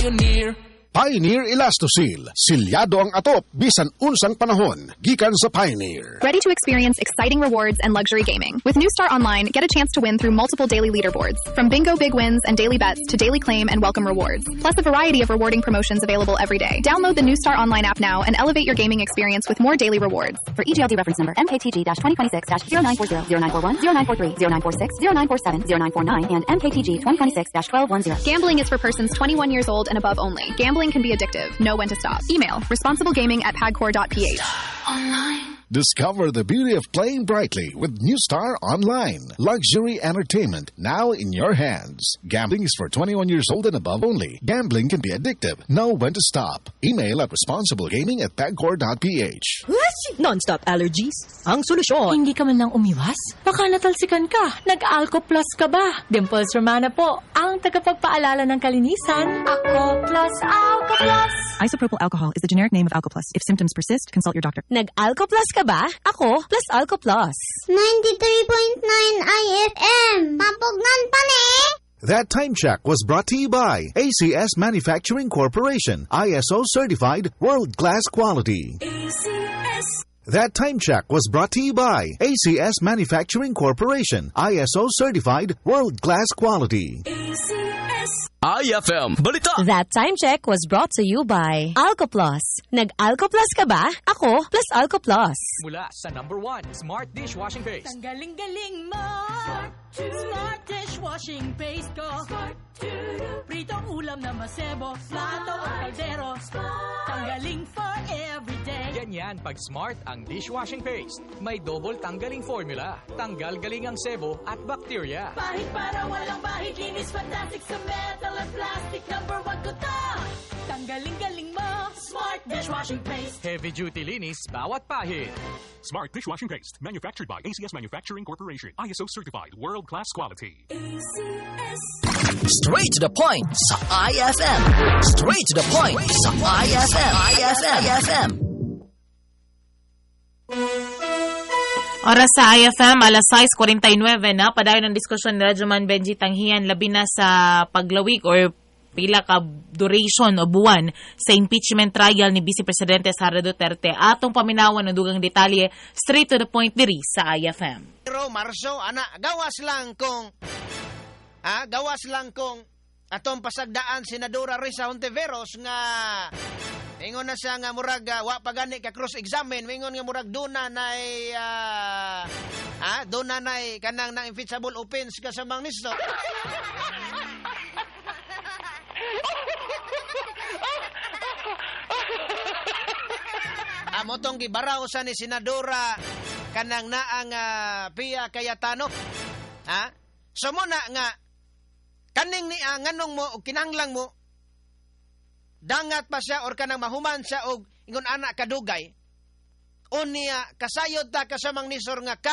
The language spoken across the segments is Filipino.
Pioneer. Pioneer Elastosil, silyado ang atop, bisan unsang panahon, gikan sa Pioneer. Ready to experience exciting rewards and luxury gaming. With New Star Online, get a chance to win through multiple daily leaderboards. From bingo big wins and daily bets to daily claim and welcome rewards. Plus a variety of rewarding promotions available every day. Download the New Star Online app now and elevate your gaming experience with more daily rewards. For EGLD reference number MKTG-2026-0940, 0941, 0943, 0946, 0947, 0949, and MKTG 2026-1210. Gambling is for persons 21 years old and above only. Gambling can be addictive. Know when to stop. Email responsiblegaming@pagcor.ph. Online. Discover the beauty of playing brightly with New Star Online. Luxury entertainment now in your hands. Gambling is for 21 years old and above only. Gambling can be addictive. Know when to stop. Email at responsiblegaming@pagcor.ph. Non-stop allergies? Ang solusyon. Hindi ka man lang umiwas? Baka natalsikan ka. Nag-Alco Plus ka ba? Dimples Romana po, ang tagapagpaalala ng kalinisan. Ako Plus, Alco Plus. Isopropyl alcohol is the generic name of Alco Plus. If symptoms persist, consult your doctor. Nag-Alco Plus ka ba? Ako plus Alco Plus. 93.9 IFM. Mapugnan pa ni. That time check was brought to you by ACS Manufacturing Corporation, ISO certified world-class quality. ACS. That time check was brought to you by ACS Manufacturing Corporation, ISO certified world-class quality. ACS. IFM Balita. That time check was brought to you by Alco Plus. Nag-Alco Plus ka ba? Ako plus Alco Plus. Mula sa #1 Smart Dishwashing Paste. Ang galing-galing mo. Smart dishwashing paste ko. Pritong ulam na masebo, plato o kaldero. Tanggaling for everyday. Ganyan pag Smart ang dishwashing paste. May double tanggaling formula. Tanggal galing ang sebo at bacteria. Bahid para walang bahid, linis fantastic sa metal at plastic. #1 ko to. Tanggaling-galing mo. Smart dishwashing paste. Heavy duty linis bawat pahid. Smart Dishwashing Paste, manufactured by ACS Manufacturing Corporation, ISO certified, world-class quality. ACS. Straight to the point sa IFM. Straight to the point sa IFM. IFM. Oras sa IFM, alas 6:49 na. Padayon ng diskusyon ni Rajuman Benji Tanghian, labi na sa paglawig or pila ka duration o buwan sa impeachment trial ni Vice Presidente Sara Duterte. Atong paminawan ng dugang detalye, straight to the point diri sa IFM. Pero Marso, gawas lang kung atong pasagdaan Senadora Risa Hontiveros nga ingon na siya nga murag wa pa gani ka cross-examine, ingon nga murag duna nay kanang na impeachable offense ka sa mga nisto. Motong gibaraw sa ni Senadora kanang naang Pia Cayetano. So mo na nga kaning ni nganong mo og kinahanglang mo dangat pa siya or kanang mahuman siya og ingon anak kadugay. Unya kasayod ta kasamang nisor nga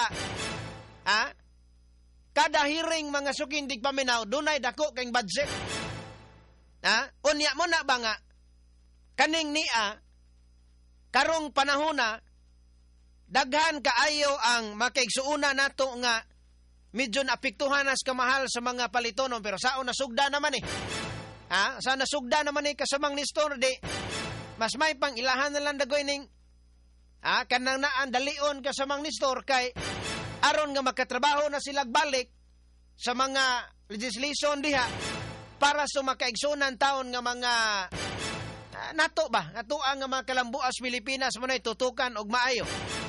kada hearing mga suking digpaminaw dunay dako kay budget. Unya mo na ba nga kaning niya karong panahona daghan kaayo ang makaigsuuna nato nga medyo naapektuhan nas kamahal sa mga palitonon pero sao nasugda naman sa nasugda naman kasamang nistor di mas may pang ilahan na lang dagoy ning kanang naan dalion kasamang nistor kay aron nga makatrabaho na sila balik sa mga legislation diha para sa makaigsunan taon nga mga nato ang mga kalambuas Pilipinas mo na tutukan og maayo.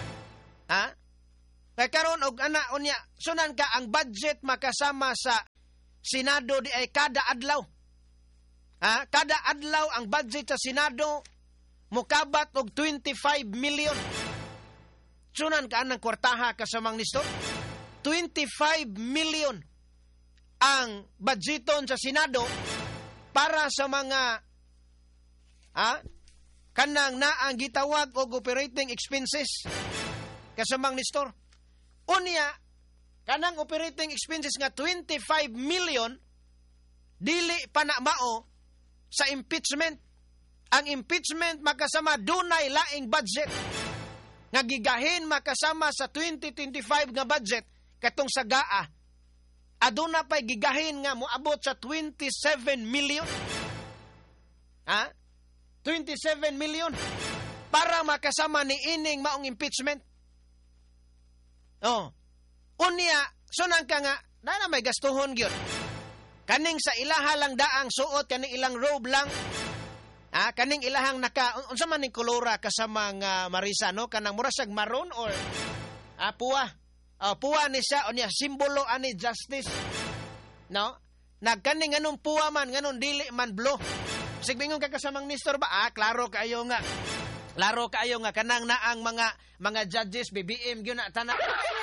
Kaya karon og unya sunan ka ang budget makasama sa Senado di ay kada adlaw. Kada adlaw ang budget sa Senado mukabat og 25 million. Sunan ka anang kwartaha kasamang nisto? 25 million ang budgeton sa Senado para sa mga kanang naang gitawag og operating expenses kasamang nistor. Unya kanang operating expenses nga 25 million dili pa na mao sa impeachment. Ang impeachment makasama dunay laing budget nga gigahin makasama sa 2025 nga budget katong sa GAA. Aduna pay gigahin nga moabot sa 27 million. 27 million para makasama ni ining maong impeachment. Unya, sunang ka nga, na may gastuhon gyud. Kaning sa ilaha lang daang suot, kaning ilang robe lang. Kaning ilahang unsa man ning kolora kasama nga Marisa, no? Kanang mura siyag maroon or puwa. Puwa ni siya, unya simbolo ani justice. No? Nagkaning anong puwa man, nganon dili man blue. Sigbingon ka kasamang Nestor ba? Klaro kaayo nga. Klaro kaayo nga kanang naang mga judges BBM gyud na tanan.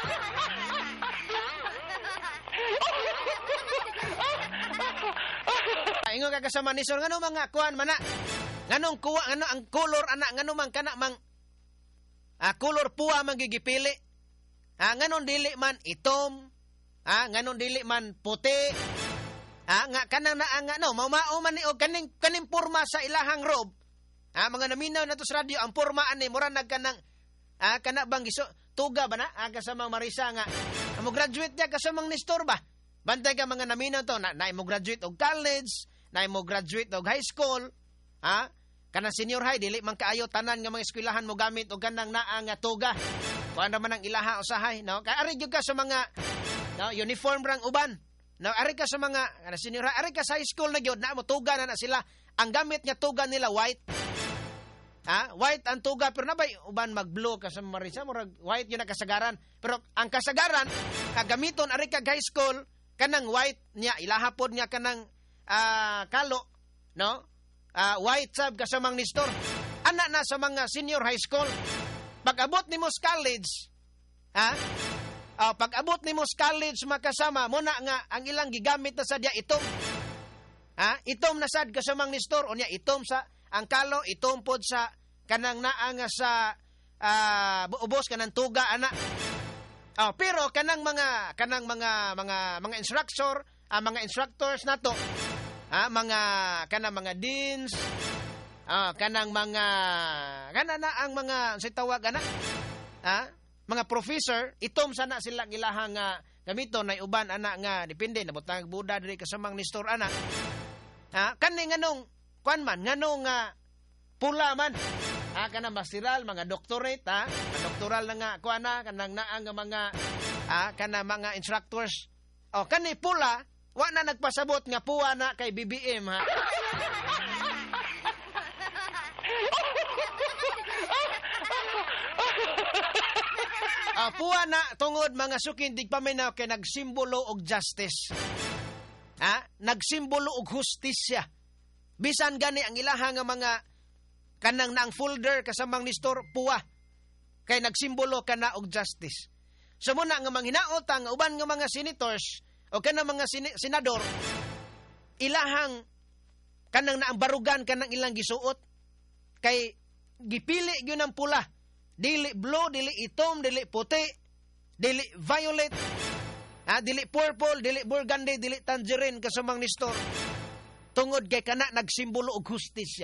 Ingon ka kasama Nestor ngano mga kuan mana. Nganong kuwa ngano ang color ana ngano man kana mang color puwa man gigipili. Nganon dili man itom. Nganon dili man puti. Nga kanang naanga no mamao man ni og kaning porma sa ilahang robe. Mga naminaw na to sa radyo ang porma ani mura nagkanang kana bang giso tuga ba na kasama Marisa nga mo graduate niya kasamang Nestor ba. Bantay ka mga naminaw to na mo graduate og college, na mo graduate og high school. Kanang senior high dili man kaayo tanan nga mga eskwelahan mo gamit og kanang naa nga tuga. Kuan man ang ilaha usahay no. Kay ari gyud ka sa mga uniform rang uban. No, ari ka sa mga senior high, ari ka sa high school na gyud na mo tuga na sila. Ang gamit nga tuga nila white. White ang tuga pero nabay uban mag-blue ka sa Marisa murag white yun ang kasagaran. Pero ang kasagaran kagamiton ari ka high school kanang white niya ilahapod niya kanang kalo no? White sab kasamang Nestor. Ana na sa mga senior high school. Pag-abot nimo sa college, pag-abot nimo sa college makasama mo na nga ang ilang gigamit na sadya itom. Itom na sad kasamang Nestor unya itom sa ang kalo itom pod sa kanang naa nga sa ubos kanang tuga ana. Pero kanang mga instructor, mga instructors nato, mga deans, kanang mga ang mga sa tawag ana, mga professor, itom sana sila ilahang gamiton na uban ana nga depende na butang buda diri kasamang Nestor ana. Kani nganong kuan man nganong pula man. Kanang masteral mga doctorate doktoral na nga kuana kanang naang mga kanang mga instructors. Kani pula wa na nagpasabot nga puwa na kay BBM puwa na tungod mga sukin digpaminaw kay nagsimbolo og justice. Nagsimbolo og hustisya. Bisan gani ang ilaha nga mga kanang naang folder kasamang Nestor puwa kay nagsimbolo kana og justice. So muna nga manghinaot ang uban nga mga senators o kanang mga senador ilahang kanang naang barugan kanang ilang gisuot kay gipili gyud ang pula. Dili blue, dili itom, dili puti, dili violet, dili purple, dili burgundy, dili tangerine kasamang Nestor. Tungod kay kana nagsimbolo og hustisya.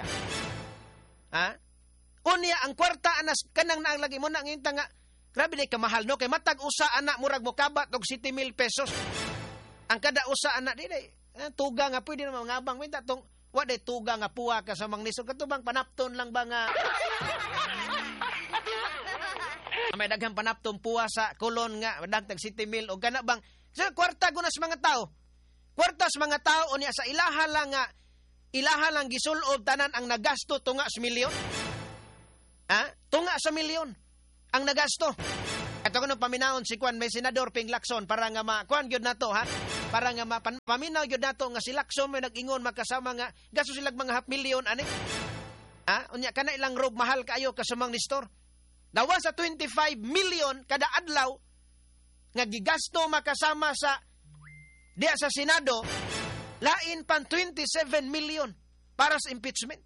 Unya ang kwarta anas kanang naang lagi mo na nginta nga grabe day kamahal no kay matag usa anak murag mo kabat og 7,000 pesos. Ang kada usa anak di tuga nga pwede na mangabang minta tong wa day tuga nga puwa ka sa mang Nestor katubang panapton lang ba nga may daghang panapton puwa sa kulon nga dagtag 7,000 og kana bang sa kwarta guna sa mga tao. Kwarta sa mga tao unya sa ilaha lang gisulob tanan ang nagasto tunga sa milyon. Tunga sa milyon ang nagasto. Ito ko nung paminaon si Kwan may senador Ping Lacson para nga Kwan gyud nato para nga paminaw gyud nato nga si Lacson may nag-ingon makasama nga gasto sila mga 500,000 ani. Unya kana ilang robe mahal kaayo kasamang Nestor. Dawa sa 25 million kada adlaw nga gigasto makasama sa diya sa Senado. Lain pan 27 million para sa impeachment.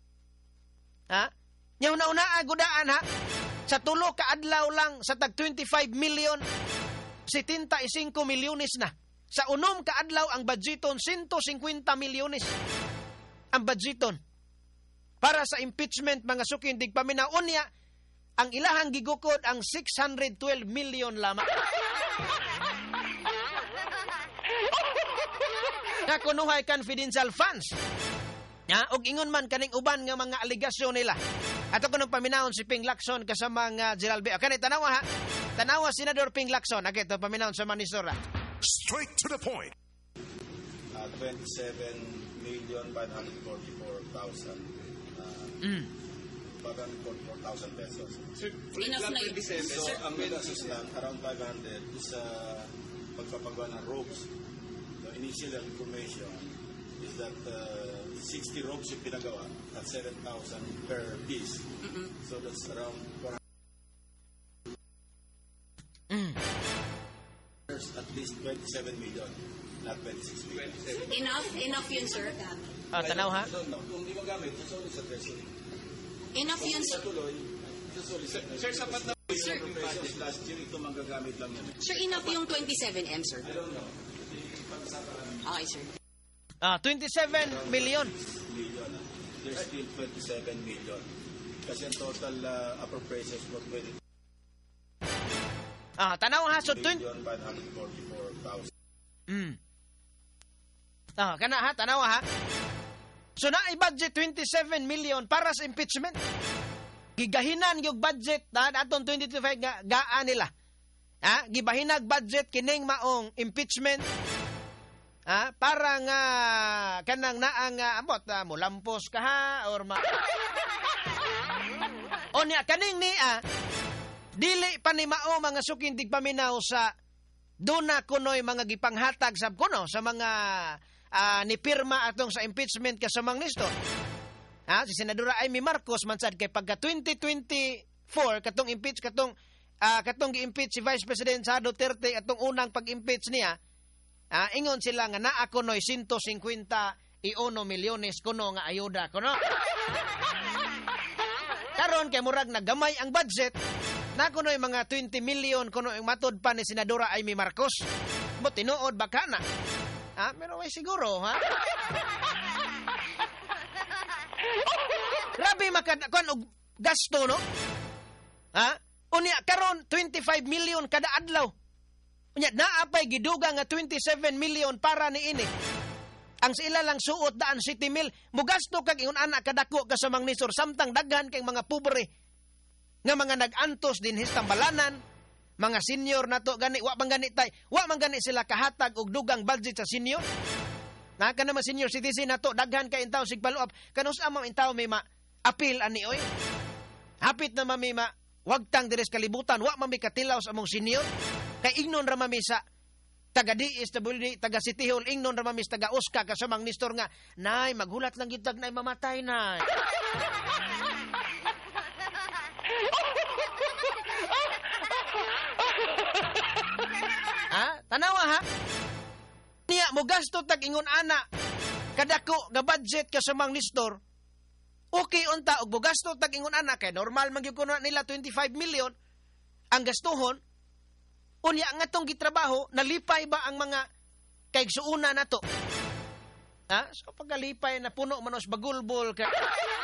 Yung nauna agudaan sa tulo ka adlaw lang sa tag 25 million 75 milyones na. Sa unom ka adlaw ang budgeton 150 milyones. Ang budgeton para sa impeachment mga sukin digpaminaon niya ang ilahang gigukod ang 612 million lamang. Kunuhay confidential funds. Og ingon man kaning uban nga mga aligasyon nila. Ato ko nung paminahon si Ping Lacson kasama nga Gerald B. Kani tanawa ha. Tanawa Senador Ping Lacson. Okay, ito paminahon sa Manisora. Straight to the point. 27,544,000. 544,000 pesos. Enough na yun. So, ang gastos lang, around 500 is pagpapagawa ng ropes. The initial information is that 60 ropes yung pinagawa at 7,000 per piece. So, that's around 400. There's at least 27 million, not 26 million. Enough yun, sir. Tanaw ha? No. Kung di magamit, it's only sa treasury. Enough yun, sir. Sir, sapat na yung pesos last year, ito magagamit lang yan. Sir, enough yung 27M, sir. I don't know. Okay, sir. 27 million. There's still 27 million. Kasi ang total appropriations for 20. Tanaw ha, so 544,000. Kana ha, tanaw ha. So na i-budget 27 million para sa impeachment. Gigahinan yung budget atong 2025 gaan nila. Gibahinag budget kining maong impeachment. Para nga kanang naang amot mulampos ka ha or Onya kaning ni dili pa ni mao mga suking tigpaminaw sa duna kunoy mga gipanghatag sab kuno sa mga ni pirma atong sa impeachment kasamang nisto. Si Senadora Amy Marcos man sad kay pagka 2024 katong impeach katong gi-impeach si Vice President Sara Duterte atong unang pag-impeach niya. Ingon sila nga naa kunoy 151 milyones kuno nga ayuda kuno. Karon kay murag nagamay ang budget na kunoy mga 20 million kuno ang matod pa ni Senadora Amy Marcos. Mo tinuod baka na. Pero may siguro, ha? Grabe makadakon og gasto, no? Unya karon 25 million kada adlaw. Unya naapay giduga nga 27 million para ni ini. Ang sila lang suot daan 7 mil. Mugasto kag ingon anak kadako ka sa Mangnisor samtang daghan kay mga pobre nga mga nag-antos din histambalanan. Mga senior na to gani wa man gani sila kahatag og dugang budget sa senior. Kana mga senior citizen na to daghan kay intaw sig follow up kanus amam intaw may ma-appeal ani oy. Hapit na mami wagtang dires kalibutan wa mami katilaw sa among senior kay ignon ra mami sa taga DSWD taga City Hall ignon ra mami sa taga Oscar kasamang Nestor nga nay maghulat lang gid nay mamatay nay. Tanawa ha? Niya mo gasto tag ingon ana kadako nga budget kasamang Nestor. Okay unta og gasto tag ingon ana kay normal man gyud kuno nila 25 million ang gastuhon. Unya nga tong gitrabaho nalipay ba ang mga kaigsuuna nato? So pagkalipay na puno manos bagulbol ka.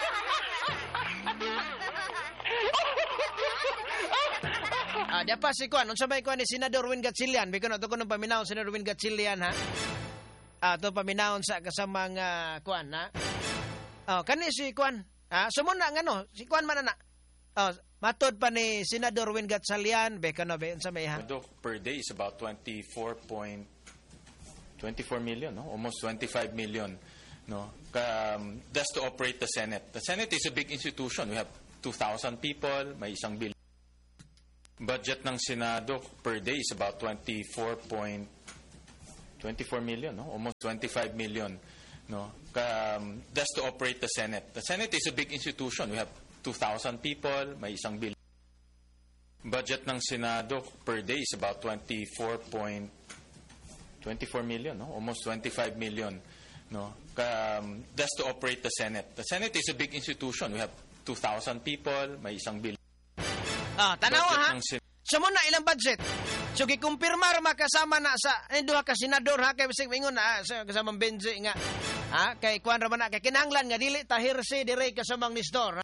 Diapa si Kuan, unsa may Kuan ni Senador Win Gatchalian, biko na to kuno paminawon Senador Win Gatchalian ha. To paminawon sa kasamang Kuan ha. Kani si Kuan. Sumuna ngano, si Kuan man ana. Matod pa ni Senador Win Gatchalian, biko na be unsa may ha. Per day is about 24 million, no? Almost 25 million, no? That's to operate the Senate. The Senate is a big institution. We have 2,000 people, may 1 billion. Budget ng Senado per day is about 24 million, no? Almost 25 million, no? That's to operate the Senate. The Senate is a big institution. We have 2,000 people, may 1 billion. Budget ng Senado per day is about 24 million, no? Almost 25 million, no? That's to operate the Senate. The Senate is a big institution. We have 2,000 people, may 1 billion. Tanawa ha? Sumuna ilang budget? So gikumpirmar makasama na sa duha ka senador ha kay bisig mingon na sa kasamang Benji nga. Kay kuan ra man kay kinahanglan nga dili ta hirsi dire kasamang Nestor.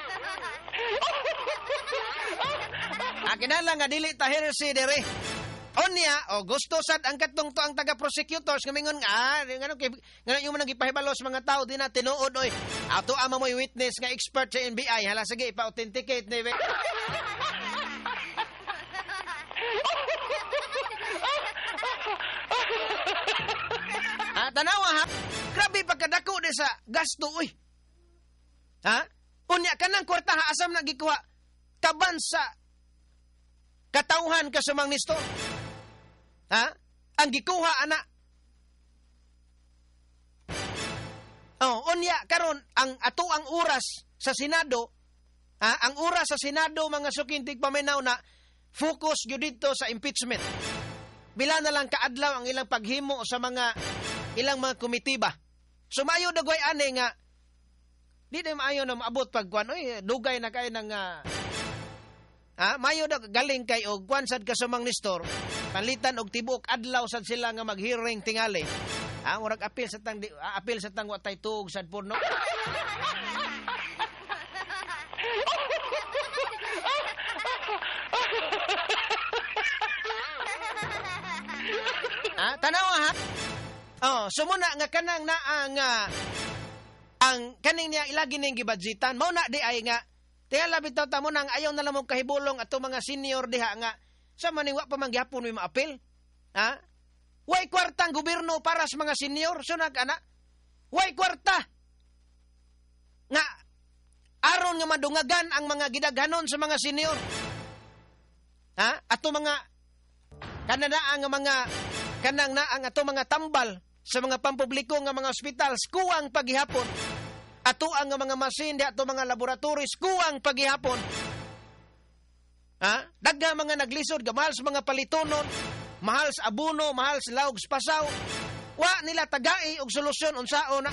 Kinahanglan nga dili ta hirsi dire. Onya, gusto sad ang katong to ang taga-prosecutors ngamingon nga, ngano yung manang ipahibalo sa mga tao di na tinuod oy. Ato ama mo'y witness nga expert sa NBI. Hala sige ipa-authenticate ni. Tanawa ha. Grabe pagkadako di sa gasto oy. Ha? Unya kanang kwarta ha asam na gikuha taban sa katauhan ka sa mang nisto. Ha? Ang gikuha ana. Unya karon ang ato ang oras sa Senado, ang oras sa Senado mga sukintig paminaw na focus gyud dito sa impeachment. Bila na lang kaadlaw ang ilang paghimo sa mga ilang mga komitiba. Sumayo dagoy ani nga di na maayo na maabot pagkuan oy dugay na kay nang mayo da galing kay og kuan sad ka sa mang Nestor palitan og tibuok adlaw sad sila nga mag-hearing tingali. Murag apil sa tang wa tay tuog sad porno. Tanawa ha. Sumuna nga kanang na ang kaning niya ilagi ning gibadgetan mao na di ay nga tingala bitaw ta mo nang ayaw na lamang kahibulong ato mga senior diha nga sa maniwa pa mangyapon may maapil. Way kwartang gobyerno para sa mga senior sunag ana. Way kwarta nga aron nga madungagan ang mga gidaghanon sa mga senior. Ato mga kanana nga mga kanang na ang ato mga tambal sa mga pampubliko nga mga ospital kuwang paghihapon. Ato ang mga machine di ato mga laboratories kuwang paghihapon. Dagga mga naglisod gamahal sa mga palitonon, mahal sa abono, mahal sa laog sa pasaw. Wa nila tagai og solusyon unsaon na.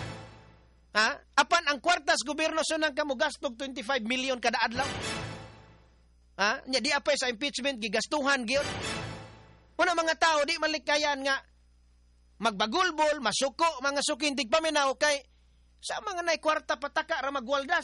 Apan ang kwartas gobyerno sunang kamo gastog 25 million kada adlaw. Nya di apay sa impeachment gigastuhan gyud. Una mga tao di malikayan nga magbagulbol, masuko, mga sukintig paminaw kay sa mga nay kwarta pataka ra magwaldas.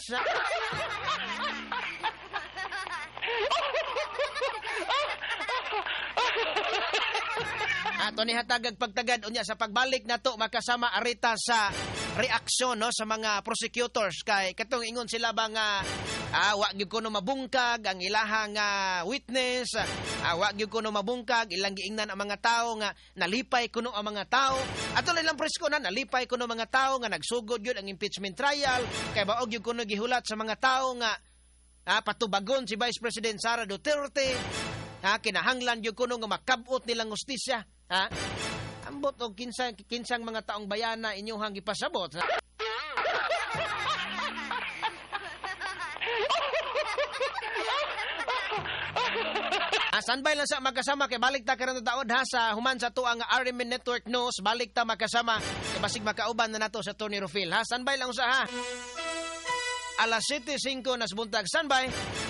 Ato ni hatagag pagtagad unya sa pagbalik nato makasama arita sa reaksyon no sa mga prosecutors kay katong ingon sila ba nga wa gyud kuno mabungkag ang ilahang witness, wa gyud kuno mabungkag ilang giingnan ang mga tao nga nalipay kuno ang mga tao. Ato lang presko na nalipay kuno mga tao nga nagsugod gyud ang impeachment trial kay baog gyud kuno gihulat sa mga tao nga patubagon si Vice President Sara Duterte. Kinahanglan gyud kuno nga makabot nilang hustisya. Ambot og kinsang mga taong bayana inyong gipasabot. Standby lang sa magkasama kay balik ta karon taod sa human sa tuang RMN Network News. Balik ta magkasama kay basig makauban na nato sa Tony Rufil. Standby lang usa Alas 7:05 na buntag. Standby.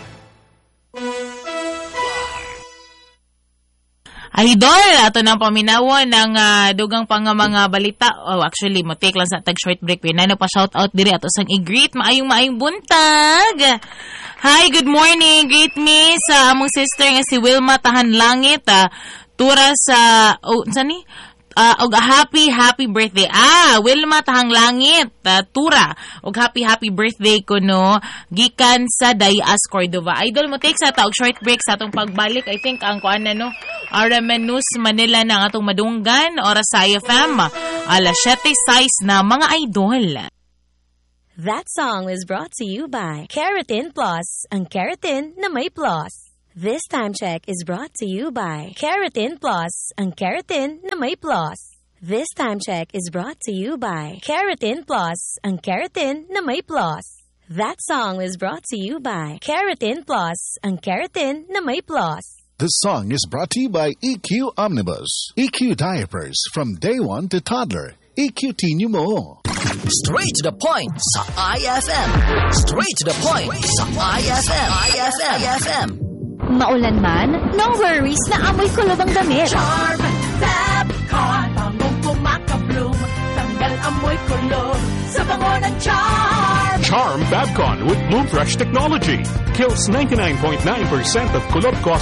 Idol, ato nang paminawon ng dugang pang mga balita. Actually, mo take lang sa tag short break. Pinano pa shout out diri ato sang i-greet maayong buntag. Hi, good morning. Greet me sa among sister nga si Wilma Tahan Langit. Tura sa sani? Og happy birthday. Wilma Tahang Langit, Tura. Og happy birthday ko no gikan sa Dayas Cordova. Idol mo take sa taog short break sa atong pagbalik. I think ang kuan na no RMN News Manila na ang atong madunggan oras sa IFM. Alas 7:06 na mga idol. That song was brought to you by Keratin Plus, ang keratin na may plus. This time check is brought to you by Keratin Plus, ang keratin na may plus. This time check is brought to you by Keratin Plus, ang keratin na may plus. That song is brought to you by Keratin Plus, ang keratin na may plus. This song is brought to you by EQ Omnibus. EQ diapers from day 1 to toddler. EQ Tinyo Mo. Straight to the point sa IFM. Straight to the point sa IFM. IFM. Maulan man, no worries na amoy kulob ang damit. Charm Fabcon, pangong kumakabloom, tanggal amoy kulob sa bango ng Charm. Charm Fabcon with Bloom Fresh technology kills 99.9% of kulob-causing bacteria.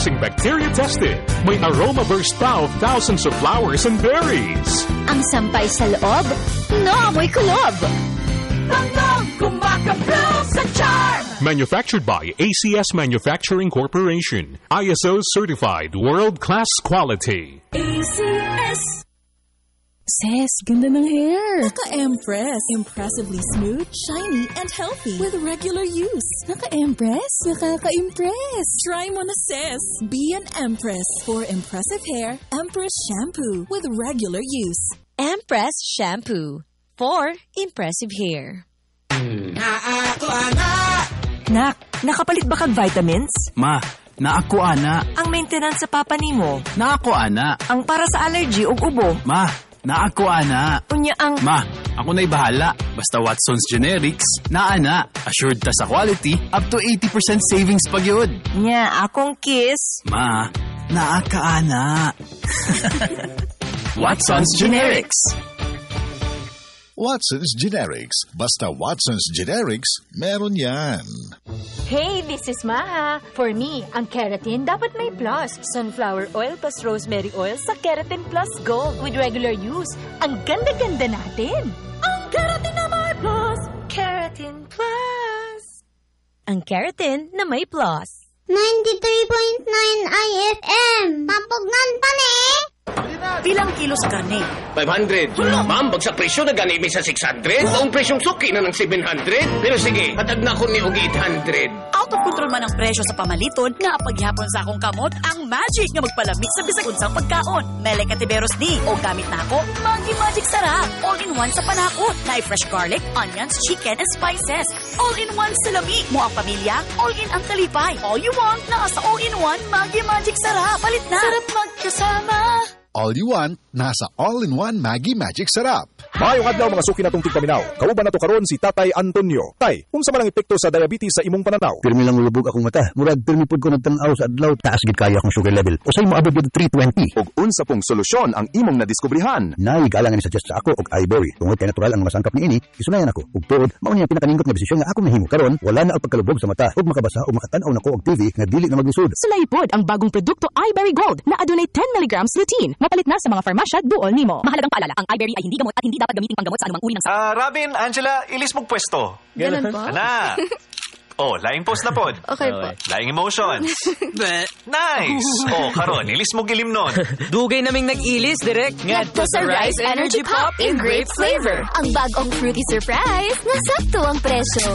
bacteria-tested. May aroma burst pa of thousands of flowers and berries. Ang sampay sa loob, naamoy kulob. Tanggap, kumakablaw sa charm. Manufactured by ACS Manufacturing Corporation. ISO certified world-class quality. ACS. Sis, ganda ng hair. Naka-Empress. Impressively smooth, shiny, and healthy. With regular use. Naka-Empress? Nakaka-impress. Try mo na, sis. Be an Empress. For impressive hair, Empress Shampoo. With regular use. Empress Shampoo. For impressive hair. Nak, nakapalit ba kag vitamins? Ma, naako ana. Ang maintenance sa papa nimo. Naako ana. Ang para sa allergy ug ubo. Ma, naako ana. Unya ang... Ma, ako na'y bahala. Basta Watson's Generics, naana. Assured ta sa quality, up to 80% savings pa gyud. Nya, akong kiss. Ma, naaka ana. Watson's Generics. Watson's Generics. Basta Watson's Generics, meron yan. Hey, this is Maha. For me, ang keratin dapat may plus. Sunflower oil plus rosemary oil sa Keratin Plus Gold with regular use. Ang ganda-ganda natin. Ang keratin na may plus. Keratin Plus. Ang keratin na may plus. 93.9 IFM. Papugnan pa ni. Pilang kilo sa karne? 500. Ma'am, bagsak presyo na gani mi sa 600. Ang presyong suki na ng 700. Pero sige, hatag na ko ni og 800. Out of control man ang presyo sa pamaliton, nga paghihapon sa akong kamot, ang magic nga magpalamig sa bisag unsang pagkaon. Mele Katiberos ni, o gamit na ako, Magic Sarap. All-in-one sa panakot. Na fresh garlic, onions, chicken, and spices. All-in-one sa lami. Mo ang pamilya, all-in ang kalipay. All you want, nasa all-in-one Magic Sarap. Palit na. Sarap magkasama. All you want, nasa all-in-one Maggi Magic Sarap. Maayong adlaw mga suki natong tigpaminaw. Kauban nato karon si Tatay Antonio. Tay, unsa man ang epekto sa diabetes sa imong pananaw? Pirmi lang ulubog akong mata. Murag pirmi pud ko nagtan-aw sa adlaw, taas gid kaya akong sugar level. Usay mo abot gid 320. Ug unsa pong solusyon ang imong nadiskubrihan? Nay galang ni suggest sa ako og ivory. Tungod kay natural ang masangkap niini, isunayan ako. Ug tuod, mao ni ang pinakaningkot nga desisyon nga ako nahimo karon, wala na ang pagkalubog sa mata ug makabasa ug makatan-aw nako og TV nga dili na maglisod. Sulaypod ang bagong produkto iBerry Gold na adunay 10 mg lutein. Mapalit na sa mga farmasya duol nimo. Mahalagang paalala, ang iBerry ay hindi gamot at hindi dapat gamitin panggamot sa anumang uri ng Robin, Angela, ilis mong pwesto. Ganun po? Ana. Oh, laing post na pod. Okay po. Laing emotions. Nice. Oh, karon, ilis mo gilimnon. Dugay naming nag-ilis, direk. Ngadto sa Rice Energy Pop in grape flavor. Ang bagong fruity surprise na sakto ang presyo.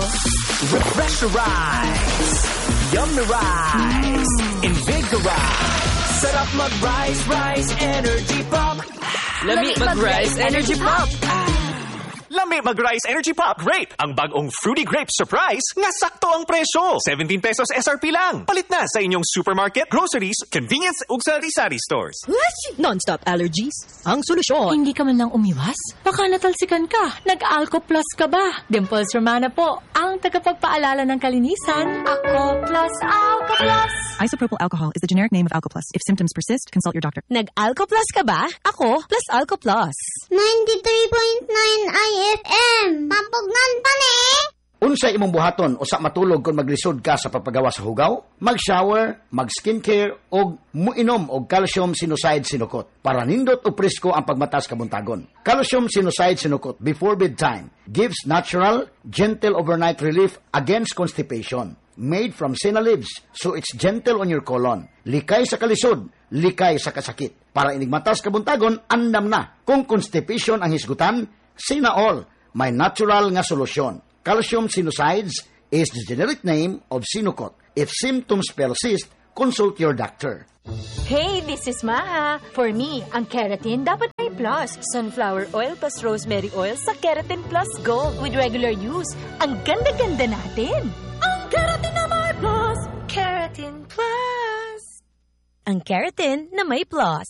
Refresherize. Yummy rice. Invigorize. Sarap mag-rice, Rice Energy Pop. Lami mag-Rice Energy Pop. Lami mag-Rice Energy Pop Grape. Ang bagong Fruity Grape Surprise nga sakto ang presyo. 17 pesos SRP lang. Palit na sa inyong supermarket, groceries, convenience ug sari-sari stores. Non-stop allergies? Ang solusyon. Hindi ka man lang umiwas? Baka natalsikan ka. Nag-Alco Plus ka ba? Dimples Romana po, ang tagapagpaalala ng kalinisan. Ako plus Alco Plus. Isopropyl alcohol is the generic name of Alco Plus. If symptoms persist, consult your doctor. Nag-Alco Plus ka ba? Ako plus Alco Plus. 93.9 IFM. Papugnan pa ni. Unsay imong buhaton usa matulog kung maglisod ka sa pagpagawa sa hugaw, mag-shower, mag-skincare og muinom og calcium sinucide sinukot para nindot o presko ang pagmatas kabuntagon. Calcium sinucide sinukot before bedtime gives natural, gentle overnight relief against constipation. Made from senna leaves, so it's gentle on your colon. Likay sa kalisod, likay sa kasakit. Para inigmatas kabuntagon, andam na. Kung constipation ang hisgutan, Sinaol, may natural nga solusyon. Calcium Sinucides is the generic name of Sinukot. If symptoms persist, consult your doctor. Hey, this is Maha. For me, ang keratin dapat may plus. Sunflower oil plus rosemary oil sa Keratin Plus Gold with regular use. Ang ganda-ganda natin. Ang keratin na may plus. Keratin Plus. Ang keratin na may plus.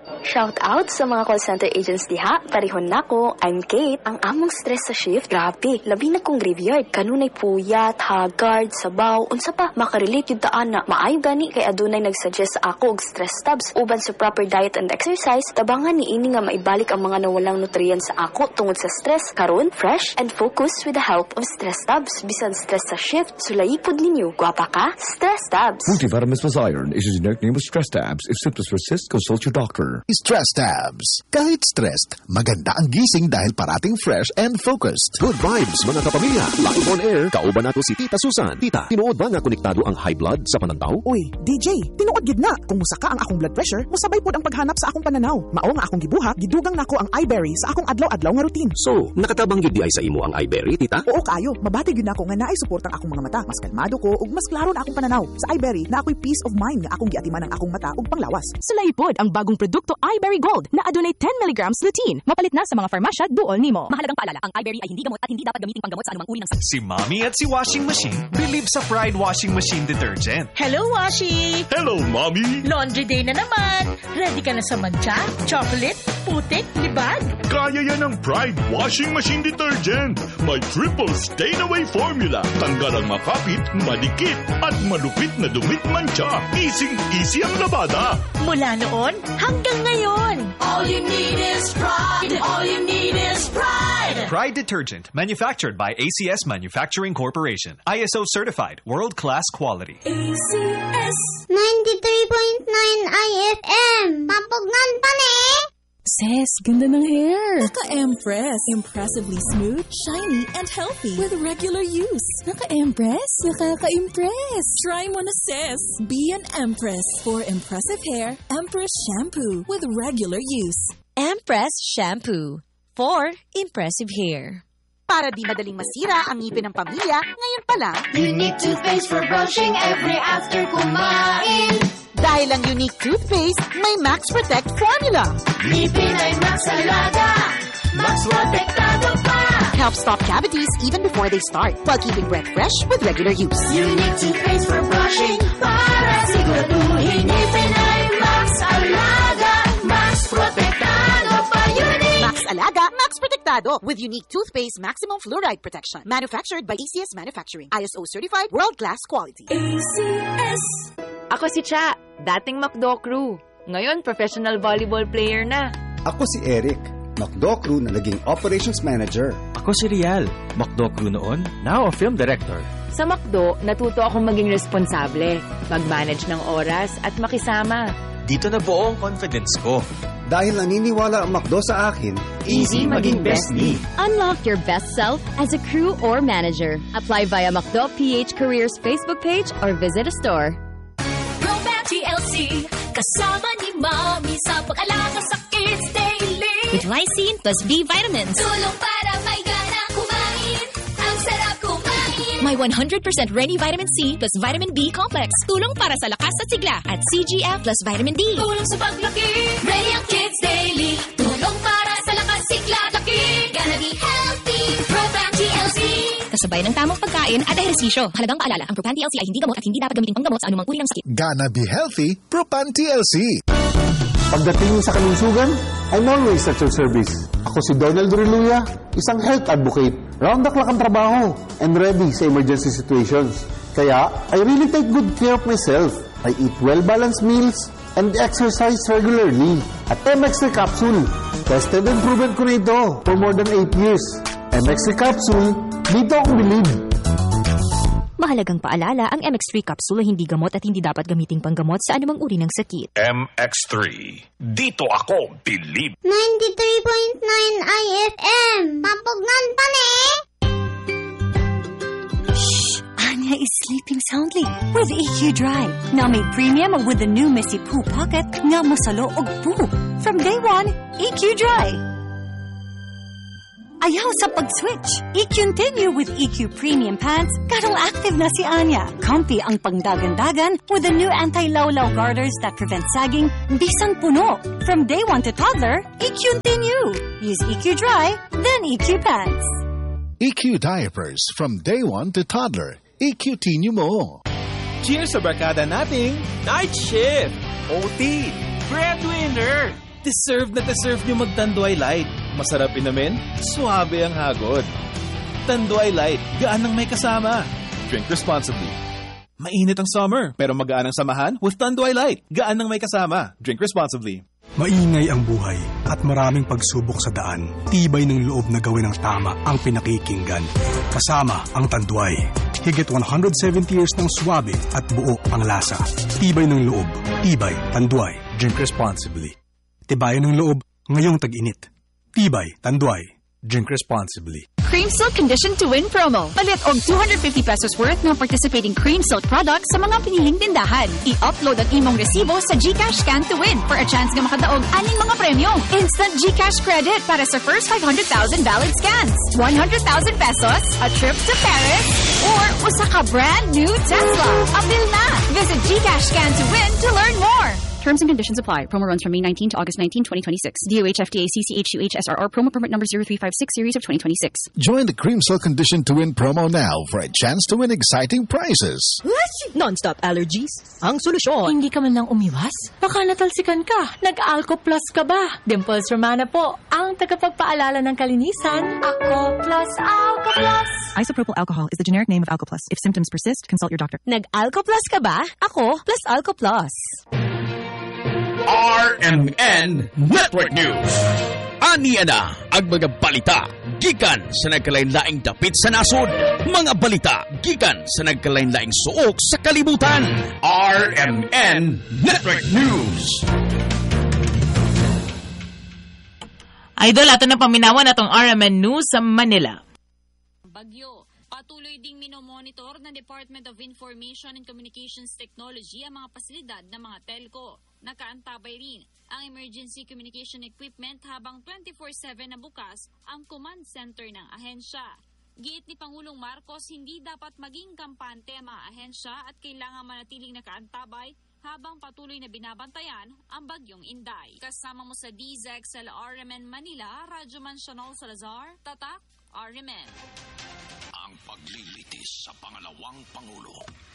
Shout out sa mga call center agents diha. Parihon nako, I'm Kate. Ang among stress sa shift, grabe. Labi na kong graveyard. Kanunay puyat, haggard, sabaw, unsa pa. Makarelate yung taan na maayo gani kay adunay nagsuggest sa ako og stress tabs. Uban sa proper diet and exercise, tabangan ni ini nga maibalik ang mga nawalang nutrients sa ako tungod sa stress. Karon, fresh and focused with the help of stress tabs. Bisan stress sa shift, sulayipod ninyo. Gwapa ka? Stress tabs. Multivitamins plus iron is a generic name of Stress Tabs. If symptoms persist, consult your doctor. Stress Tabs. Kahit stressed, maganda ang gising dahil parating fresh and focused. Good vibes, mga kapamilya. Live on air, kauban nato si Tita Susan. Tita, tinuod ba nga konektado ang high blood sa panantaw? Uy, DJ, tinuod gid na. Kung musaka ang akong blood pressure, musabay pod ang paghanap sa akong pananaw. Mao nga akong gibuhat, gidugang nako ang iBerry sa akong adlaw-adlaw nga routine. So, nakatabang gyud di ay sa imo ang iBerry, Tita? Oo kayo, mabati gyud nako nga naay suportang akong mga mata. Mas kalmado ko ug mas klaro na akong pananaw. Sa iBerry, na ako'y peace of mind nga akong giatiman ang akong mata ug panglawas. Sulayipod ang bagong produkto iBerry Gold na adunay 10 mg lutein. Mapalit na sa mga farmasya duol nimo. Mahalagang paalala, ang iBerry ay hindi gamot at hindi dapat gamitin panggamot sa anumang uri ng sakit. Si Mommy at si Washing Machine believe sa Pride Washing Machine Detergent. Hello, Washi! Hello, Mommy! Laundry day na naman. Ready ka na sa mancha, chocolate, putik, libag? Kaya yan ang Pride Washing Machine Detergent. May triple stain-away formula. Tanggal ang makapit, madikit, at malupit na dumit mancha. Easy ang labada. Mula noon hanggang ngayon. All you need is pride. All you need is pride. Pride Detergent, manufactured by ACS Manufacturing Corporation. ISO certified, world-class quality. ACS 93.9 IFM. Mapugnan pa ni. Sis, ganda ng hair. Naka-Empress. Impressively smooth, shiny, and healthy with regular use. Naka-Empress. Nakaka-impress. Try mo na, sis. Be an Empress. For impressive hair, Empress Shampoo with regular use. Empress Shampoo. For impressive hair. Para di madaling masira ang ngipin ng pamilya, ngayon pa lang, Unique toothpaste for brushing every after kumain. Dahil ang Unique toothpaste, may Max Protect formula. Ngipin ay Max Alaga. Max Protektado pa. Helps stop cavities even before they start, while keeping breath fresh with regular use. Unique toothpaste for brushing para siguraduhin ngipin ay Max Alaga. Max Protektado pa. Unique. Max Alaga, Max Protektado with Unique toothpaste maximum fluoride protection. Manufactured by ACS Manufacturing. ISO certified, world-class quality. ACS. Ako si Cha, dating McDo crew. Ngayon, professional volleyball player na. Ako si Eric, McDo crew na naging operations manager. Ako si Rial, McDo crew noon, now a film director. Sa McDo, natuto akong maging responsable, mag-manage ng oras at makisama. Dito na buo ang confidence ko. Dahil naniniwala ang McDo sa akin, easy maging best me. Unlock your best self as a crew or manager. Apply via McDo PH Careers Facebook page or visit a store. TLC, kasama ni Mommy sa pag-alaga sa kids daily. With lysine plus B vitamins. Tulong para may gana kumain. Ang sarap kumain. May 100% Reni Vitamin C plus Vitamin B complex. Tulong para sa lakas at sigla. At CGF plus Vitamin D. Tulong sa paglaki. Ready ang kids daily. Tulong para sa lakas, sigla, laki. Gonna be healthy. Program TLC. Kasabay ng tamang pagkain at ehersisyo. Halagang paalala, ang Propan TLC ay hindi gamot at hindi dapat gamitin panggamot sa anumang uri ng sakit. Gonna be healthy, Propan TLC. Pagdating sa kalusugan, I'm always at your service. Ako si Donald Reluya, isang health advocate. Round the clock ang trabaho and ready sa emergency situations. Kaya, I really take good care of myself. I eat well-balanced meals and exercise regularly. At MX3 Capsule, tested and proven ko na ito for more than 8 years. MX3 Capsule, dito akong believe. Mahalagang paalala, ang MX3 capsule ay hindi gamot at hindi dapat gamiting panggamot sa anumang uri ng sakit. MX3. Dito ako believe. 93.9 IFM. Mapugnan pa ni. Shh! Anya is sleeping soundly with EQ Dry. Now made premium with the new Messy Poo Pocket nga masalo og poo. From day one, EQ Dry. Ayaw sa pag-switch. I-continue with EQ Premium Pants. Karong active na si Anya. Comfy ang pangdagan-dagan with the new anti-lawlaw garters that prevent sagging. Bisan puno. From day one to toddler, I-continue. Use EQ Dry, then EQ Pants. EQ Diapers from day one to toddler. EQ-tinyo mo. Cheers sa barkada nating Night Shift, OT, Breadwinner, Deserve nyo mag-Tanduay Light. Masarap inamin, suabe ang hagod. Tanduay Light, gaan ng may kasama. Drink responsibly. Mainit ang summer, pero magaan ang samahan with Tanduay Light. Gaan ng may kasama. Drink responsibly. Maingay ang buhay at maraming pagsubok sa daan. Tibay ng loob na gawin ang tama ang pinakikinggan. Kasama ang Tanduay. Higit 170 years ng swabe at buo ang lasa. Tibay ng loob. Tibay Tanduay. Drink responsibly. Tibayan ng loob ngayong tag-init. Tibay Tanduay. Drink responsibly. Cream Silk Condition to Win promo. Palit og 250 pesos worth ng participating Cream Silk products sa mga piniling tindahan. I-upload ang imong resibo sa GCash Scan to Win for a chance nga makadaog aning mga premyo. Instant GCash credit para sa first 500,000 valid scans. 100,000 pesos, a trip to Paris, or usa ka brand new Tesla. Abil na! Visit GCash Scan to Win to learn more. Terms and conditions apply. Promo runs from May 19 to August 19, 2026. DOH FDA CCH2H SRR promo permit number 0356 series of 2026. Join the Cream Silk Condition to Win promo now for a chance to win exciting prizes. Non-stop allergies? Ang solusyon. Hindi ka man lang umiwas? Baka natalsikan ka. Nag-Alco Plus ka ba? Dimples Romana po, ang tagapagpaalala ng kalinisan. Ako Plus, Alco Plus. Isopropyl alcohol is the generic name of Alco Plus. If symptoms persist, consult your doctor. Nag-Alco Plus ka ba? Ako plus Alco Plus. RMN Network News. Aniya na ang mga balita gikan sa nagkalain-laing dapit sa nasod. Mga balita gikan sa nagkalain-laing suok sa kalibutan. RMN Network News. Idol, ato na paminawan atong RMN News sa Manila. Bagyo. Patuloy ding minomonitor ng Department of Information and Communications Technology ang mga pasilidad ng mga telco. Nakaantabay rin ang emergency communication equipment habang 24/7 na bukas ang command center ng ahensya. Giit ni Pangulong Marcos, hindi dapat maging kampante ang mga ahensya at kailangan manatiling nakaantabay habang patuloy na binabantayan ang bagyong Inday. Kasama mo sa DZEC sa RMN Manila, Radyoman Chanol Salazar, Tatak, RMN. Ang paglilitis sa pangalawang Pangulo.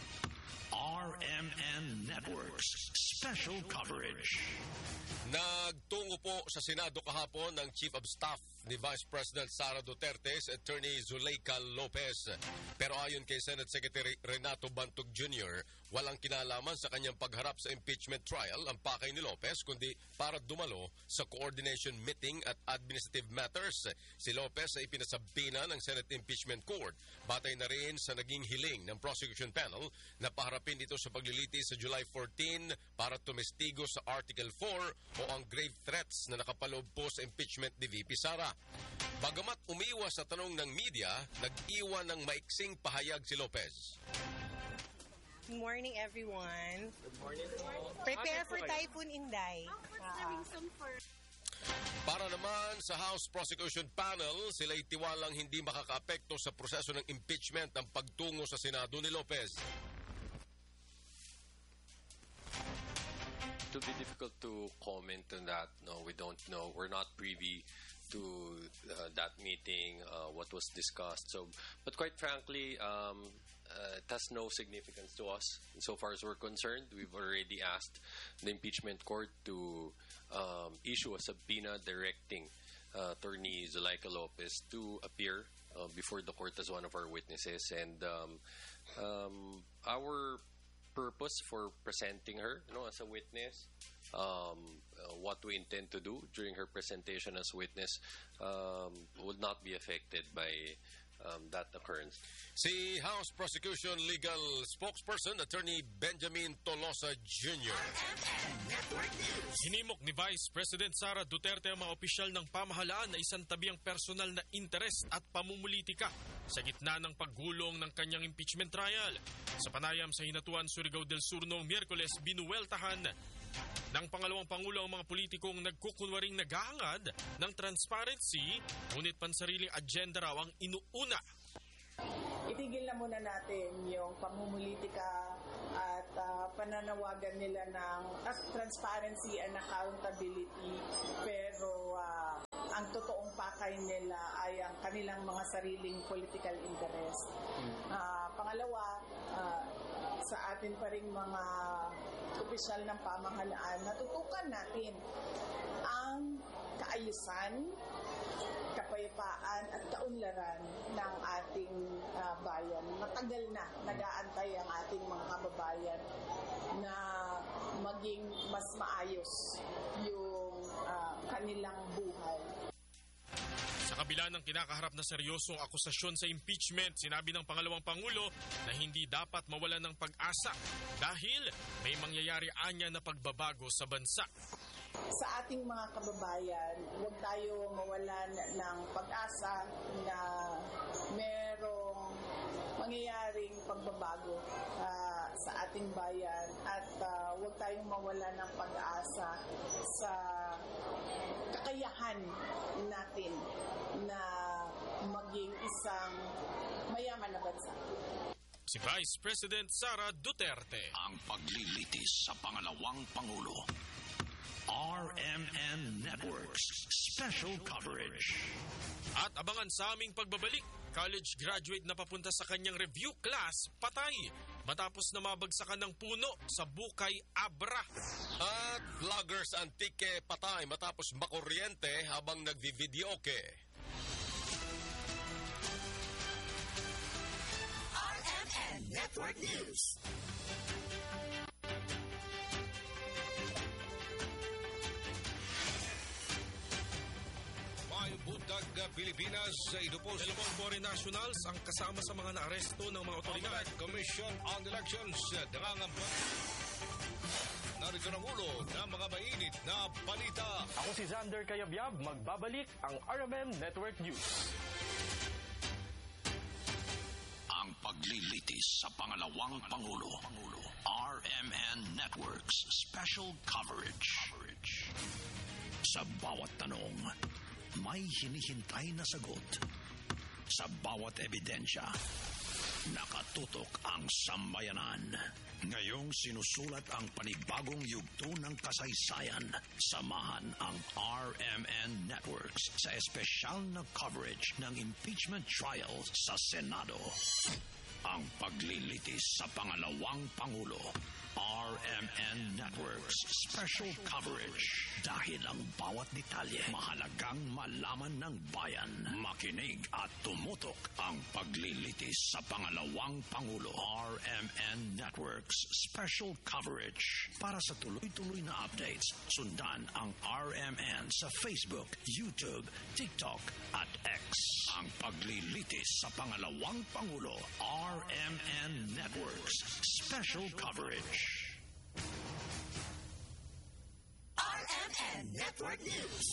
RMN Networks Special Coverage. Nagtungo po sa Senado kahapon ng Chief of Staff ni Vice President Sara Duterte sa Attorney Zuleika Lopez. Pero ayon kay Senate Secretary Renato Bantog Jr., walang kinalaman sa kanyang pagharap sa impeachment trial ang pakay ni Lopez kundi para dumalo sa coordination meeting at administrative matters. Si Lopez ay pinasabina ng Senate Impeachment Court. Batay na rin sa naging hiling ng prosecution panel na paharapin ito sa paglilitis sa July 14 para tumestigo sa Article 4 o ang grave threats na nakapaloob po sa impeachment ni VP Sara. Bagamat umiwas sa tanong ng media, nag-iwan ng maiksing pahayag si Lopez. Good morning, everyone. Good morning. Prepare for Typhoon Inday. Para naman sa House Prosecution Panel, sila'y tiwalang hindi makakaapekto sa proseso ng impeachment ang pagtungo sa Senado ni Lopez. It will be difficult to comment on that. No, we don't know. We're not privy to that meeting, what was discussed. But quite frankly, it has no significance to us. So far as we're concerned, we've already asked the impeachment court to issue a subpoena directing Attorney Zuleika Lopez to appear before the court as one of our witnesses. And our purpose for presenting her, as a witness, what we intend to do during her presentation as witness would not be affected by that occurrence. Si House Prosecution Legal Spokesperson Attorney Benjamin Tolosa Jr. Hinimok ni Vice President Sara Duterte ang mga opisyal ng pamahalaan na isang tabi ang personal na interes at pamumulitika sa gitna ng paggulong ng kanyang impeachment trial. Sa panayam sa Hinatuan, Surigao del Sur noong Miyerkules, binuweltahan ng pangalawang Pangulo ang mga politikong nagkukunwaring naghahangad ng transparency, ngunit pansariling agenda raw ang inuuna. Itigil na muna natin yung pamumulitika at pananawagan nila ng transparency and accountability, pero ang totoong pakay nila ay ang kanilang mga sariling political interest. Pangalawa, sa atin pa rin mga opisyal ng pamahalaan, natutukan natin ang kaayusan, kapayapaan at kaunlaran ng ating bayan. Matagal na nag-aantay ang ating mga kababayan na maging mas maayos yung kanilang buhay. Sa kabila ng kinakaharap na seryosong akusasyon sa impeachment, sinabi ng pangalawang Pangulo na hindi dapat mawalan ng pag-asa dahil may mangyayari anya na pagbabago sa bansa. Sa ating mga kababayan, huwag tayo mawalan ng pag-asa na merong mangyayaring pagbabago sa ating bayan at huwag tayong mawalan ng pag-asa sa kakayahan natin na maging isang mayaman na bansa. Si Vice President Sara Duterte. Ang paglilitis sa pangalawang Pangulo. RMN Networks Special Coverage. At abangan sa aming pagbabalik, college graduate na papunta sa kanyang review class, patay matapos na mabagsakan ng puno sa Bukay Abra. At vloggers Antique patay matapos makuryente habang nagvivideoke. RMN Network News. Buntag Pilipinas sa idupos. Dalawang foreign nationals ang kasama sa mga naaresto ng mga otoridad. Commission on Elections nangangamba. Narito ang ulo ng mga mainit na balita. Ako si Xander Kayabyab, magbabalik ang RMN Network News. Ang paglilitis sa pangalawang Pangulo. RMN Networks Special Coverage. Sa bawat tanong, may hinihintay na sagot. Sa bawat ebidensya, nakatutok ang sambayanan. Ngayong sinusulat ang panibagong yugto ng kasaysayan. Samahan ang RMN Networks sa espesyal na coverage ng impeachment trial sa Senado. Ang paglilitis sa pangalawang Pangulo. RMN Networks Special Coverage. Dahil ang bawat detalye mahalagang malaman ng bayan. Makinig at tumutok ang paglilitis sa pangalawang Pangulo. RMN Networks Special Coverage. Para sa tuloy-tuloy na updates, sundan ang RMN sa Facebook, YouTube, TikTok at X. Ang paglilitis sa pangalawang Pangulo. RMN Networks Special Coverage. RMN Network News.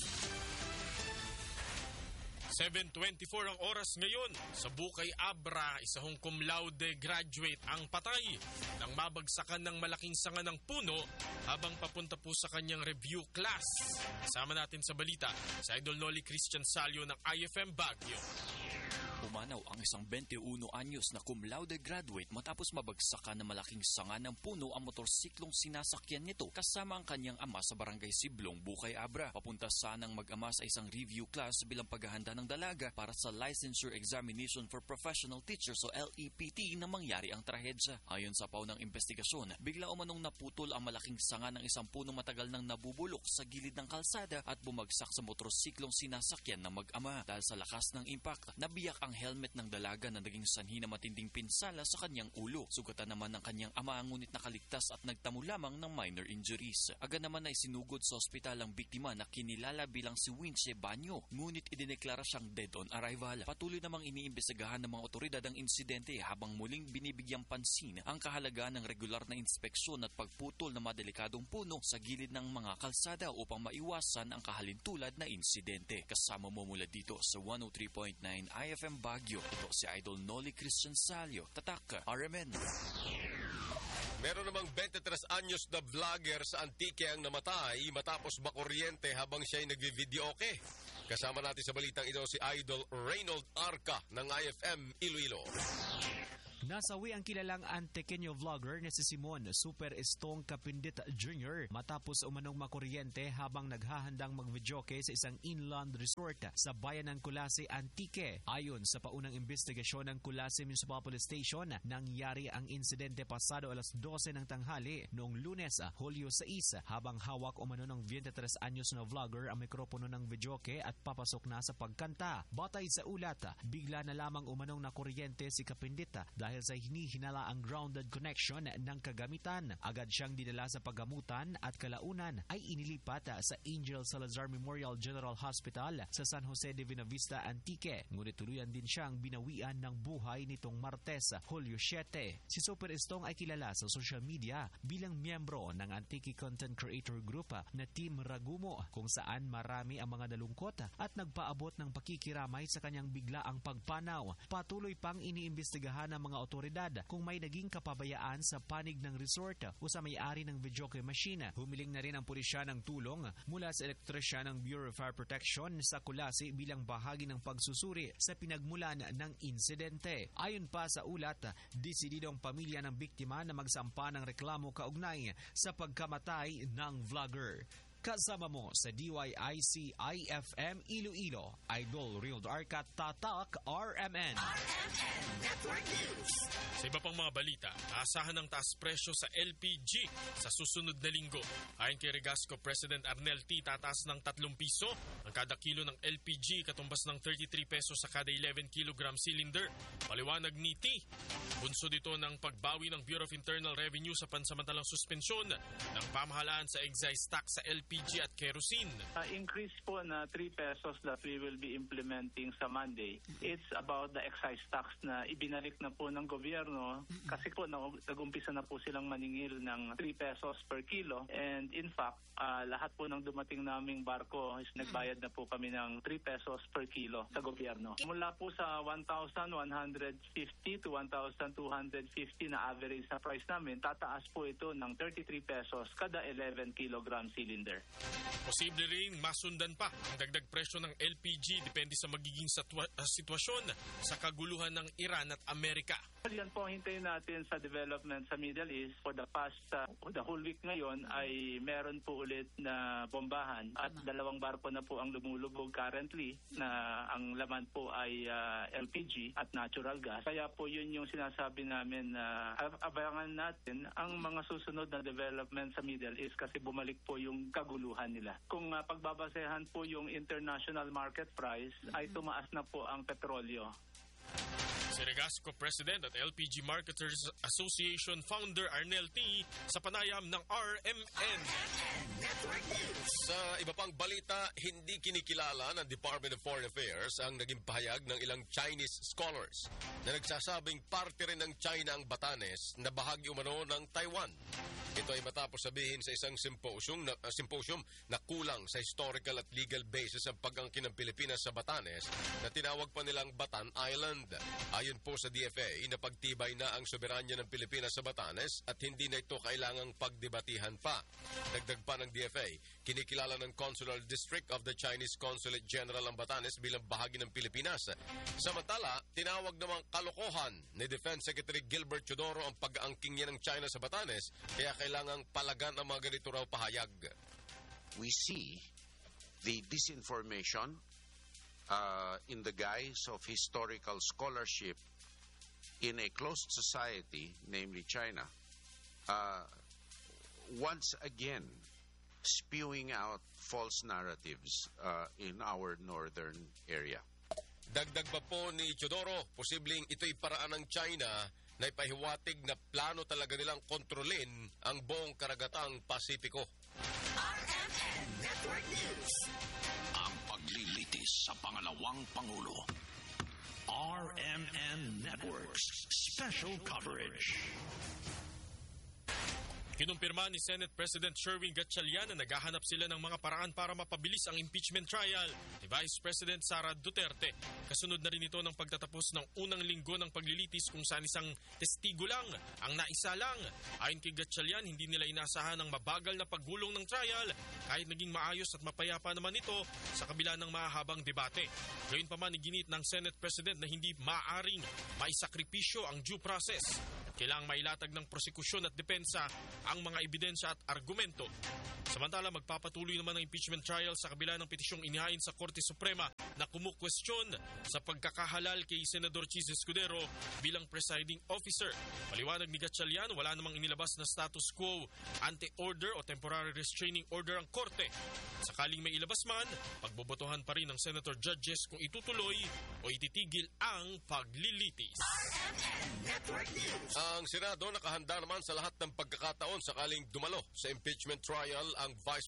7:24 ang oras ngayon. Sa Bukay Abra, isa hong cum laude graduate ang patay nang mabagsakan ng malaking sanga ng puno habang papunta po sa kanyang review class. Kasama natin sa balita si Idol Noli Christian Salio ng IFM Baguio. Pumanaw ang isang 21 anyos na cum laude graduate matapos mabagsakan ng malaking sanga ng puno ang motorsiklong sinasakyan nito kasama ang kanyang ama sa barangay Siblong, Bukay Abra. Papunta sanang mag-ama sa isang review class bilang paghahanda ng dalaga para sa Licensure Examination for Professional Teachers o LEPT na mangyari ang trahedya. Ayon sa paw ng investigasyon, bigla umanong naputol ang malaking sanga ng isang puno matagal nang nabubulok sa gilid ng kalsada at bumagsak sa motorsiklong sinasakyan ng mag-ama. Dahil sa lakas ng impact, nabiyak ang helmet ng dalaga na naging sanhi na matinding pinsala sa kanyang ulo. Sugatan naman ng kanyang ama ngunit nakaligtas at nagtamo lamang ng minor injuries. Agad naman ay sinugod sa ospital ang biktima na kinilala bilang si Winche Banyo, ngunit idineklara siyang dead on arrival. Patuloy namang iniimbestigahan ng mga otoridad ang insidente habang muling binibigyang pansin ang kahalagaan ng regular na inspeksyon at pagputol ng mga delikadong puno sa gilid ng mga kalsada upang maiwasan ang kahalintulad na insidente. Kasama mo mula dito sa 103.9 IFM Baguio. Ito si Idol Noli Christian Salio. Tatak, RMN. Meron namang 23 anyos na vlogger sa Antique ang namatay matapos makuryente habang siya'y nagvivideoke. Kasama natin sa balitang ito si Idol Reynold Arca ng IFM Iloilo. Nasawi ang kilalang Antequeño vlogger na si Simon Super Estong Kapindit Jr. matapos umanong makuryente habang naghahandang mag-videoke sa isang inland resort sa bayan ng Kulasi, Antique. Ayon sa paunang investigasyon ng Kulasi Municipal Police Station, nangyari ang insidente pasado alas 12 ng tanghali noong Lunes, Hulyo 6, habang hawak umano ng 23 anyos na vlogger ang mikropono ng videoke at papasok na sa pagkanta. Batay sa ulat, bigla na lamang umanong nakuryente si Kapindit dahil sa hinihinala ang grounded connection ng kagamitan. Agad siyang dinala sa paggamutan at kalaunan ay inilipat sa Angel Salazar Memorial General Hospital sa San Jose de Vinavista, Antique. Ngunit tuluyan din siyang binawian ng buhay nitong Martes, Hulyo 7. Si Super Estong ay kilala sa social media bilang miyembro ng Antique Content Creator Group na Team Ragumo, kung saan marami ang mga nalungkot at nagpaabot ng pakikiramay sa kanyang biglaang pagpanaw. Patuloy pang iniimbestigahan ng mga otoridad kung may naging kapabayaan sa panig ng resort o sa may-ari ng videoke machine. Humiling na rin ang pulisya ng tulong mula sa elektrisyan ng Bureau of Fire Protection sa Kulasi bilang bahagi ng pagsusuri sa pinagmulan ng insidente. Ayon pa sa ulat, desidido ang pamilya ng biktima na magsampa ng reklamo kaugnay sa pagkamatay ng vlogger. Kasama mo sa DYIC IFM Iloilo, Idol Rio Arca, Tatak, RMN. RMN Network News. Sa iba pang mga balita, asahan ng taas presyo sa LPG sa susunod na linggo. Ayon kay Regasco President Arnel T, tataas ng 3 piso ang kada kilo ng LPG, katumbas ng 33 pesos sa kada 11 kilogram cylinder. Paliwanag ni T, bunso dito ng pagbawi ng Bureau of Internal Revenue sa pansamantalang suspensyon ng pamahalaan sa excise tax sa LPG at kerosene. Increase po na 3 pesos that we will be implementing sa Monday. It's about the excise tax na ibinalik na po ng gobyerno kasi po nag-umpisa na po silang maningil ng 3 pesos per kilo, and in fact, lahat po ng dumating naming barko is nagbayad na po kami ng 3 pesos per kilo sa gobyerno. Mula po sa 1,150 to 1,250 na average sa price namin, tataas po ito ng 33 pesos kada 11 kilogram cylinder. Posible rin masundan pa ang dagdag presyo ng LPG depende sa magiging sitwasyon sa kaguluhan ng Iran at Amerika. Yan po ang hintayin natin sa development sa Middle East. For the past, the whole week ngayon ay meron po ulit na bombahan at 2 barko na po ang lumulubog currently na ang laman po ay LPG at natural gas. Kaya po yun yung sinasabi namin na abangan natin ang mga susunod na development sa Middle East kasi bumalik po yung kaguluhan nila. Kung pagbabasehan po yung international market price ay tumaas na po ang petrolyo. Si Regasco President at LPG Marketers Association founder Arnel T sa panayam ng RMN. Sa iba pang balita, hindi kinikilala ng Department of Foreign Affairs ang naging pahayag ng ilang Chinese scholars na nagsasabing parte rin ng China ang Batanes na bahagi umano ng Taiwan. Ito ay matapos sabihin sa isang symposium na kulang sa historical at legal basis ang pag-angkin ng Pilipinas sa Batanes na tinawag pa nilang Batan Island. Ayon po sa DFA, napagtibay na ang soberanya ng Pilipinas sa Batanes at hindi na ito kailangang pagdebatihan pa. Dagdag pa ng DFA, kinikilala ng Consular District of the Chinese Consulate General ang Batanes bilang bahagi ng Pilipinas. Samantala, tinawag namang kalokohan ni Defense Secretary Gilbert Teodoro ang pag-aangking niya ng China sa Batanes, kaya kailangang palagan ang mga ganito raw pahayag. We see the disinformation in the guise of historical scholarship in a closed society, namely China, once again spewing out false narratives in our northern area. Dagdag pa po ni Teodoro, posibleng ito'y paraan ng China na ipahiwatig na plano talaga nilang kontrolin ang buong karagatang Pasipiko. RMN Network News. Ang paglilitis sa pangalawang Pangulo. RMN Networks Special Coverage. Kinumpirma ni Senate President Sherwin Gatchalian na naghahanap sila ng mga paraan para mapabilis ang impeachment trial ni Vice President Sara Duterte. Kasunod na rin ito ng pagtatapos ng unang linggo ng paglilitis kung saan isang testigo lang ang naisalang. Ayon kay Gatchalian, hindi nila inasahan ang mabagal na paggulong ng trial kahit naging maayos at mapayapa naman ito sa kabila ng mahabang debate. Gayunpaman, iginit ng Senate President na hindi maaring maisakripisyo ang due process. Kailangang mailatag ng prosekusyon at depensa ang mga ebidensya at argumento. Samantala, magpapatuloy naman ang impeachment trial sa kabila ng petisyong inihain sa Korte Suprema na kumukwestiyon sa pagkakahalal kay Senador Chis Escudero bilang presiding officer. Paliwanag ni Gatchalian, wala namang inilabas na status quo, ante-order o temporary restraining order ang Korte. Sakaling may ilabas man, pagbobotohan pa rin ng Senator Judges kung itutuloy o ititigil ang paglilitis. Ang Senado nakahanda naman sa lahat ng pagkakataon sakaling dumalo sa impeachment trial ang Vice